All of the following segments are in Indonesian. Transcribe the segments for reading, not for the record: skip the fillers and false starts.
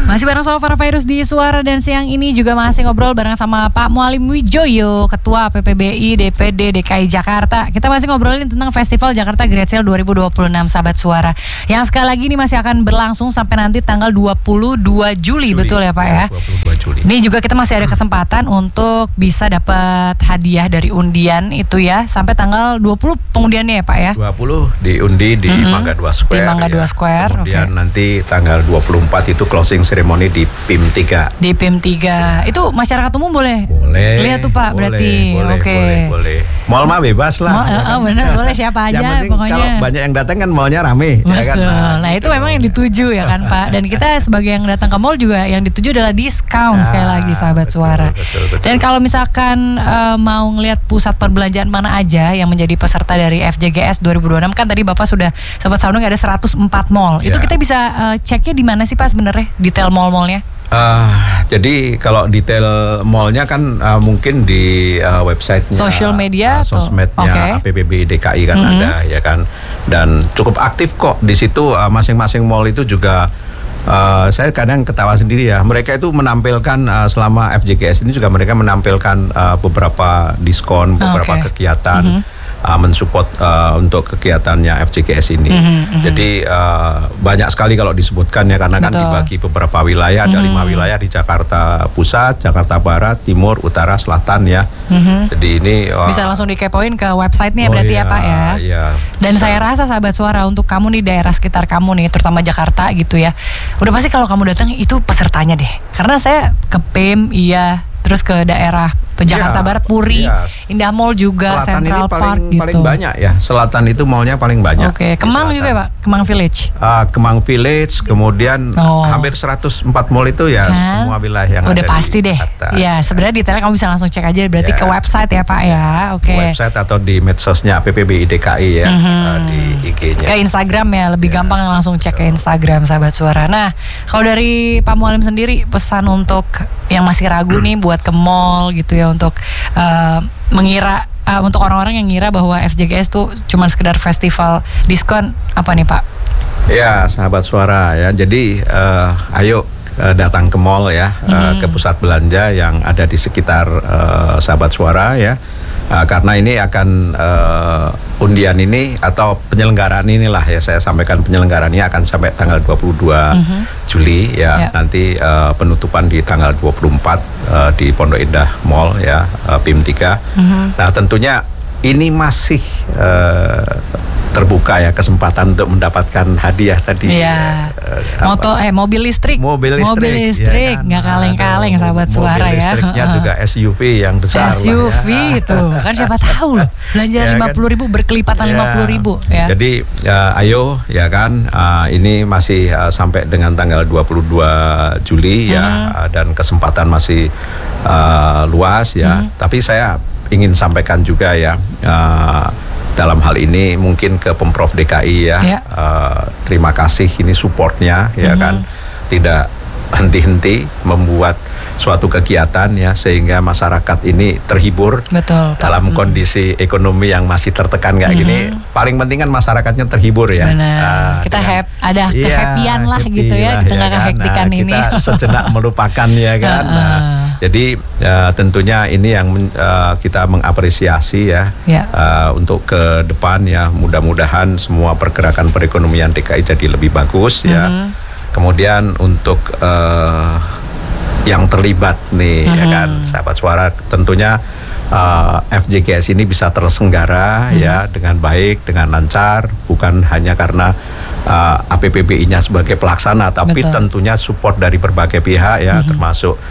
Masih bareng sama Farah Fairuz di Suara, dan siang ini juga masih ngobrol bareng sama Pak Mualim Wijoyo, Ketua PPBI DPD DKI Jakarta. Kita masih ngobrolin tentang Festival Jakarta Great Sale 2026, sahabat Suara. Yang sekali lagi ini masih akan berlangsung sampai nanti tanggal 22 Juli, betul ya Pak ya? 22 Juli. Ini juga kita masih ada kesempatan untuk bisa dapat hadiah dari undian itu ya, sampai tanggal 20 pengundiannya ya Pak ya? 20 diundi di Mangga 2 Square. Di Mangga 2 Square. Kemudian nanti tanggal 24 itu closing ceremony di PIM 3. Di PIM 3. Itu masyarakat umum boleh? Boleh. Lihat tuh Pak, berarti. Oke. Boleh. Mall mah bebas lah. Bener, boleh siapa aja. Yang penting pokoknya. kalau banyak yang datang kan mallnya rame. Betul. Ya kan? Nah itu memang yang dituju ya kan Pak. Dan kita sebagai yang datang ke mall juga yang dituju adalah diskon sekali lagi, sahabat Suara. Betul. Dan kalau misalkan mau ngelihat pusat perbelanjaan mana aja yang menjadi peserta dari FJGS 2026, kan tadi Bapak sudah sempat sounding ada 104 mall. Itu kita bisa ceknya di mana sih Pak sebenarnya detail mall-mallnya? Jadi kalau detail mallnya kan mungkin di websitenya, social media, sosmednya APBB DKI kan ada ya kan, dan cukup aktif kok di situ. Masing-masing mall itu juga saya kadang ketawa sendiri ya. Mereka itu menampilkan selama FJGS ini juga mereka menampilkan beberapa diskon, beberapa kegiatan. Mensupport untuk kegiatannya FJGS ini. Jadi banyak sekali kalau disebutkan ya, karena kan dibagi beberapa wilayah, ada 5 wilayah di Jakarta Pusat, Jakarta Barat, Timur, Utara, Selatan ya. Jadi ini bisa langsung dikepoin ke websitenya berarti ya Pak ya. Iya. Dan saya rasa sahabat Suara, untuk kamu nih daerah sekitar kamu nih, terutama Jakarta gitu ya, udah pasti kalau kamu datang itu pesertanya deh. Karena saya ke PIM terus ke daerah Jakarta Barat, Puri, Indah Mall juga, Selatan Central ini Park gitu. paling banyak ya. Selatan itu mallnya paling banyak. Oke, Kemang juga ya Pak, Kemang Village. Kemang Village, kemudian hampir 104 mall itu ya semua wilayah yang udah ada pasti di deh. Iya, sebenarnya detailnya kamu bisa langsung cek aja berarti ke website ya Pak ya. Oke. Website atau di medsosnya PPBI DKI ya, di IG-nya. Ke Instagram ya, lebih gampang langsung cek ke Instagram, sahabat Suara. Nah, kalau dari Pak Mualim sendiri, pesan untuk yang masih ragu nih buat ke mall gitu ya, untuk mengira untuk orang-orang yang ngira bahwa FJGS tuh cuma sekedar festival diskon, apa nih Pak? Ya, sahabat Suara ya. Jadi ayo datang ke mall ya, ke pusat belanja yang ada di sekitar sahabat Suara ya. Karena ini akan undian ini atau penyelenggaraan inilah ya, saya sampaikan penyelenggaraan ini akan sampai tanggal 22 Juli ya. Nanti penutupan di tanggal 24 di Pondok Indah Mall ya, PIM 3. Nah tentunya ini masih terbuka ya kesempatan untuk mendapatkan hadiah tadi. Iya. Mobil listrik. Mobil listrik, ya kan? Nggak kaleng-kaleng sahabat Suara ya. Mobil listriknya juga SUV yang besar. SUV itu kan siapa tahu loh. Belanja ya 50.000 berkelipatan 50.000 ya. Jadi ayo ya kan, ini masih sampai dengan tanggal 22 Juli ya, dan kesempatan masih luas ya. Tapi saya ingin sampaikan juga ya, dalam hal ini mungkin ke Pemprov DKI ya, terima kasih ini supportnya ya kan, tidak henti-henti membuat suatu kegiatan ya, sehingga masyarakat ini terhibur. Betul, dalam kondisi ekonomi yang masih tertekan kayak gini. Paling penting kan masyarakatnya terhibur ya. Benar. Kita ada kehappyan lah gitu ya di tengah kehektikan ini. Kita sejenak melupakan ya kan. Jadi tentunya ini yang kita mengapresiasi ya, untuk ke depan ya, mudah-mudahan semua pergerakan perekonomian DKI jadi lebih bagus ya. Kemudian untuk yang terlibat nih ya kan, sahabat Suara, tentunya FJGS ini bisa terselenggara ya dengan baik, dengan lancar, bukan hanya karena APBBI-nya sebagai pelaksana, tapi tentunya support dari berbagai pihak ya, termasuk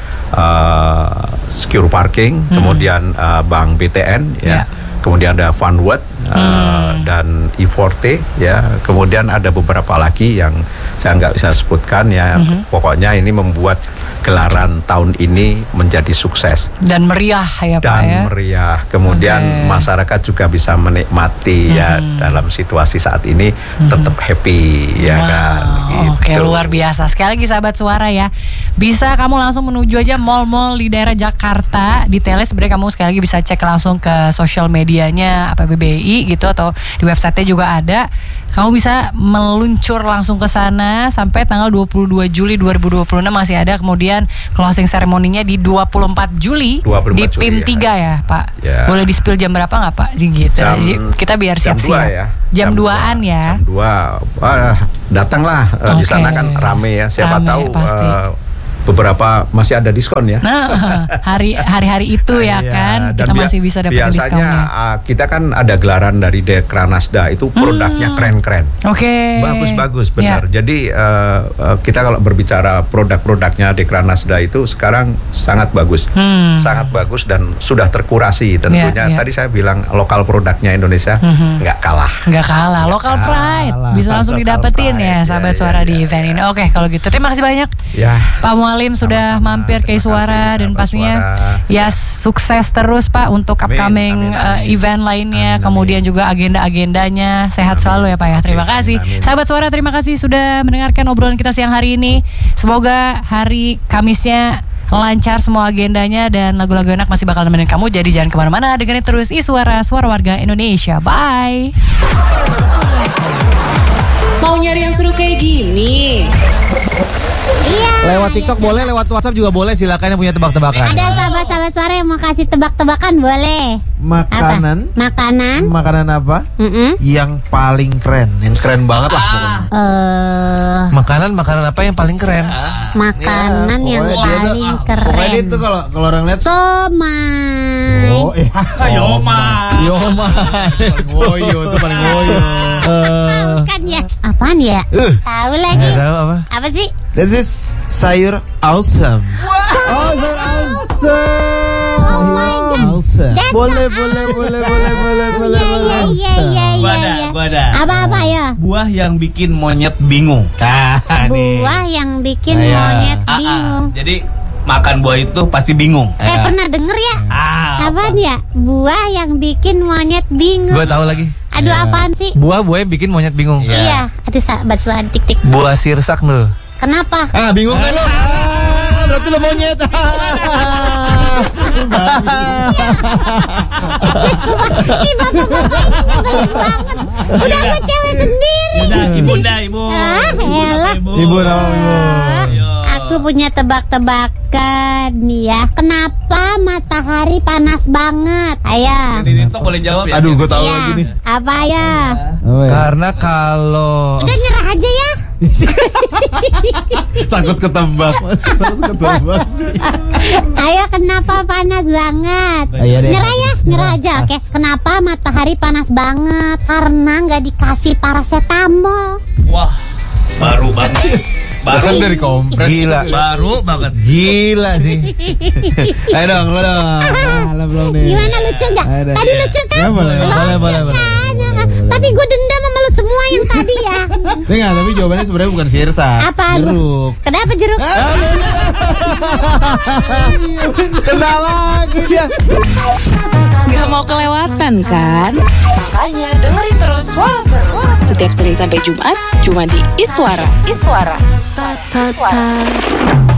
Secure Parking, kemudian Bank BTN ya, kemudian ada Funword dan E40 ya, kemudian ada beberapa lagi yang saya nggak bisa sebutkan ya. Pokoknya ini membuat gelaran tahun ini menjadi sukses dan meriah ya Pak ya. Dan meriah. Kemudian masyarakat juga bisa menikmati ya dalam situasi saat ini, tetap happy ya kan. Oke, luar biasa. Sekali lagi sahabat Suara ya, bisa kamu langsung menuju aja mall-mall di daerah Jakarta. Detailnya sebenarnya kamu sekali lagi bisa cek langsung ke sosial medianya APBBI gitu, atau di websitenya juga ada. Kamu bisa meluncur langsung ke sana sampai tanggal 22 Juli 2026 masih ada. Kemudian closing ceremony-nya di 24 Juli 24 di PIM 3 ya Pak. Ya. Boleh di-spill jam berapa nggak Pak? Gitu. Kita biar siap-siap. Jam 2-an ya. Jam 2. Datanglah di sana kan rame ya. Siapa tahu beberapa masih ada diskon ya. Nah, hari-hari itu ya kan kita masih bisa dapat diskonnya. Biasanya kita kan ada gelaran dari Dekranasda itu produknya keren-keren. Oke. Bagus-bagus benar. Jadi kita kalau berbicara produk-produknya Dekranasda itu sekarang sangat bagus. Sangat bagus dan sudah terkurasi tentunya. Tadi saya bilang lokal produknya Indonesia nggak kalah. Nggak kalah. Local pride bisa langsung didapetin ya sahabat suara di event ini. Oke, kalau gitu terima kasih banyak. Ya. Pak Mualim sudah mampir ke Iswara dan pastinya ya sukses terus Pak untuk upcoming event lainnya. Kemudian juga agenda-agendanya. Sehat selalu ya Pak ya. Terima kasih. Sahabat Suara, terima kasih sudah mendengarkan obrolan kita siang hari ini. Semoga hari Kamisnya lancar semua agendanya dan lagu-lagu enak masih bakal nemenin kamu. Jadi jangan kemana-mana, dengerin terus Iswara, suara warga Indonesia. Bye. Mau nyari yang seru kayak gini? Iya. Lewat TikTok boleh, lewat WhatsApp juga boleh. Silakan yang punya tebak-tebakan. Ada sahabat-sahabat Suara yang mau kasih tebak-tebakan boleh. Makanan. Apa? Makanan. Makanan apa? Yang paling keren, yang keren banget lah pokoknya. Makanan apa yang paling keren? Makanan yang paling keren. Pokoknya itu kalau orang lihat somai. Oh, Yomai. Woyo itu paling woyo. Bukan ya? Apaan ya? Tahu lagi. Nggak tahu apa? Apa sih? This is sayur awesome. Awesome. Oh my God. Awesome. Boleh. Gua ada. Apa ya? Buah yang bikin monyet bingung. Buah yang bikin monyet bingung. Jadi makan buah itu pasti bingung. Pernah denger ya? Apaan ya? Buah yang bikin monyet bingung. Gue tahu lagi. Aduh, apaan sih? Buah yang bikin monyet bingung. Iya. Aduh, sahabat Suara tik-tik. Buah sirsak nul. Kenapa? Bingung kan lo? Berarti lo monyet. Ih, bapak-bapak ini nyebelin banget. Udah gue cewek sendiri. Ibu. Elah. Ibu nama ibu. Aku punya tebak-tebakan nih ya. Kenapa matahari panas banget? Ayo. Ini tuh boleh jawab ya. Aduh, gue tahu lagi nih. Apa ya? Karena kalau Udah nyerah aja ya. takut ketebak, Mas. Ayo, kenapa panas banget? Nyerah ya, nyerah aja. Oke. Kenapa matahari panas banget? Karena nggak dikasih paracetamol. Wah, baru banget. Bahkan dari kompres. Gila. Baru banget. Gila sih. Ayo dong, lo dong. Belum nih. Gimana, lucu nggak? Tadi lucu kan? Ya, boleh. Tapi gue dendam sama lu semua yang tadi ya. Enggak, tapi jawabannya sebenarnya bukan sirsa. Apa? Jeruk. Kenapa jeruk? Kena lagi dia. Gak mau kelewatan kan? Makanya dengerin terus Suara Seru setiap Senin sampai Jumat cuma di Iswara.